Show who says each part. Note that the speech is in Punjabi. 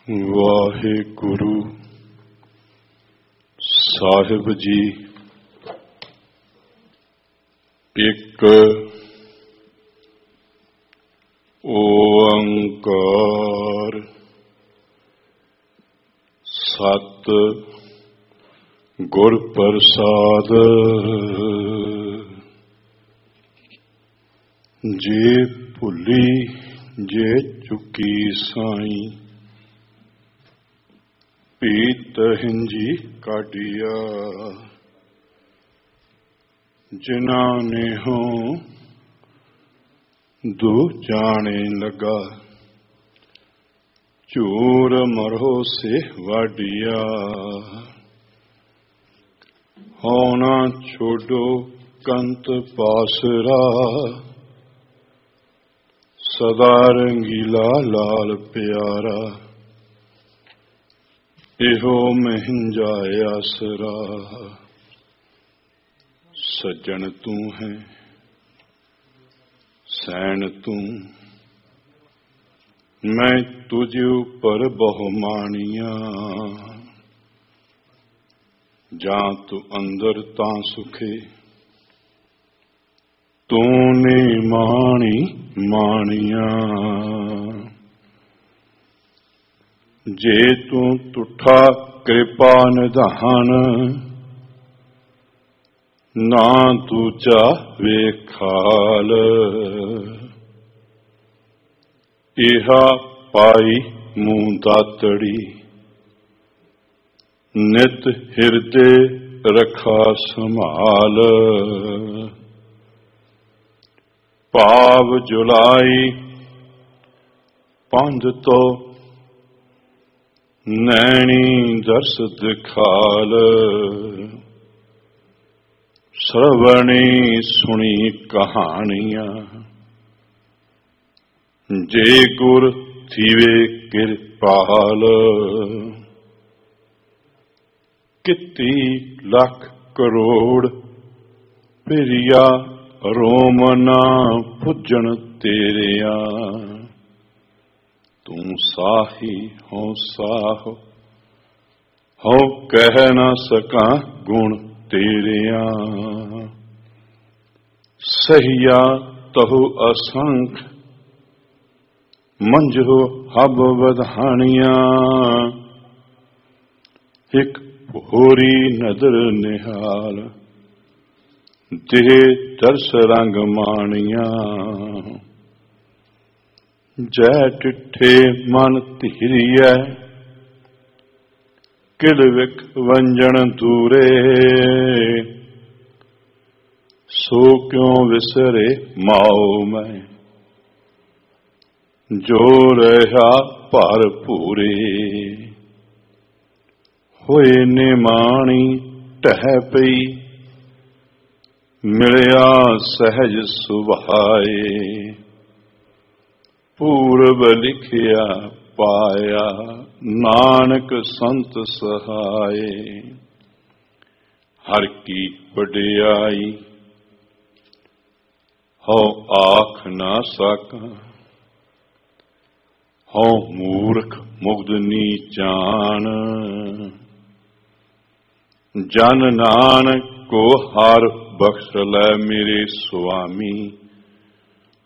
Speaker 1: ਵਾਹਿਗੁਰੂ ਸਾਹਿਬ ਜੀ। ਇੱਕ ਓੰਕਾਰ ਸਤ ਗੁਰ ਪ੍ਰਸਾਦ। ਜੇ ਭੁੱਲੀ ਜੇ ਚੁੱਕੀ ਸਾਈਂ, ਪੀਤ ਹਿੰਜੀ ਕਾਢਿਆ। ਜਿਨ੍ਹਾਂ ਨੇ ਹੋਂ ਦੂ ਜਾਣੇ ਲਗਾ, ਝੂਰ ਮਰੋ ਸੇ ਵਾਢਿਆ। ਹੋਣਾ ਛੋਡੋ ਕੰਤ ਪਾਸਰਾ, ਸਦਾ ਰੰਗੀਲਾ ਲਾਲ ਪਿਆਰਾ। ਇਹੋ ਮਹਿੰਜਾ ਆਸਰਾ, ਸੱਜਣ ਤੂੰ ਹੈ ਸੈਣ ਤੂੰ। ਮੈਂ ਤੁਝ ਉੱਪਰ ਬਹੁ ਮਾਣੀਆਂ, ਜਾਂ ਤੂੰ ਅੰਦਰ ਤਾਂ ਸੁਖੇ। ਤੂੰ ਨੇ ਮਾਣੀ ਮਾਣੀਆਂ, ਜੇ ਤੂੰ ਤੁਠਾ ਕਿਰਪਾ ਨਿਧਾਨ। ਨਾ ਦੂਜਾ ਵੇਖਾਲ, ਇਹਾ ਪਾਈ ਮੂੰਹ ਦਾਤੜੀ। ਨਿਤ ਹਿਰਦੇ ਰਖਾ ਸੰਭਾਲ, ਭਾਵ ਜੁਲਾਈ ਪੰਧ ਤੋਂ। ਨੈਣੀ ਦਰਸ ਦਿਖਾਲ, ਸਰਵਣੀ ਸੁਣੀ ਕਹਾਣੀਆਂ। ਜੇ ਗੁਰ ਥੀਵੇ ਕਿਰਪਾਲ, ਕਿਤੀ ਲੱਖ ਕਰੋੜ ਪਿਰਿਆ। ਰੋਮ ਨਾ ਪੁੱਜਣ ਤੇਰਿਆ, ਤੂੰ ਸਾਹੀ ਹੋ ਸਾਹੋ। ਹੋ ਕਹਿ ਨਾ ਸਕਾਂ ਗੁਣ ਤੇਰਿਆ। ਸਹੀਆ ਤਹੁ ਅਸੰਖ, ਮੰਝੋ ਹਬ ਵਧਾਣੀਆਂ। ਇੱਕ ਹੋਰੀ ਨਦਰ ਨਿਹਾਲ, ਦੇਹ ਦਰਸ ਰੰਗ ਮਾਣੀਆਂ। ਜੈ ਟਿੱਠੇ ਮਨ ਧੀਰੀਐ, ਕਿਲ ਵਿਖ ਵੰਜਣ ਦੂਰੇ। ਸੋ ਕਿਉ ਵਿਸਰੇ ਮਾਉ ਮੈਂ, ਜੋ ਰਹਾ ਭਰ ਪੂਰੇ। ਹੋਏ ਨਿਮਾਣੀ ਢਹਿ ਪਈ, ਮਿਲਿਆ ਸਹਿਜ ਸੁਭਾਏ। ਪੂਰਬ ਲਿਖਿਆ ਪਾਇਆ, ਨਾਨਕ ਸੰਤ ਸਹਾਏ। ਹਰ ਕੀ ਵਡਿਆਈ ਹਉ ਆਖ ਨਾ ਸਾਕਾਂ। ਹਉ ਮੂਰਖ ਮੁਗਧ ਨੀਚਾਨ, ਜਨ ਨਾਨਕ ਕੋ ਹਰ ਬਖਸ਼ ਲੈ ਮੇਰੇ ਸੁਆਮੀ।